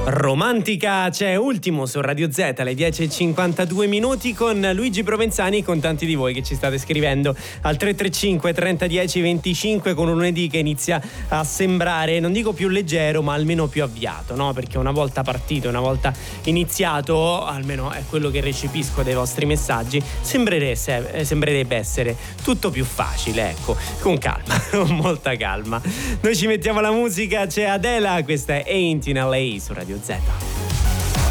Romantica c'è ultimo su Radio Z alle 10:52 minuti con Luigi Provenzani e con tanti di voi che ci state scrivendo al 335 30 10 25 con un lunedì che inizia a sembrare, non dico più leggero, ma almeno più avviato, no? Perché una volta partito, una volta iniziato, almeno è quello che recepisco dai vostri messaggi, sembrerebbe essere tutto più facile, ecco, con calma, con molta calma. Noi ci mettiamo la musica, c'è Adela, questa è Ain't in LA su Radio Z.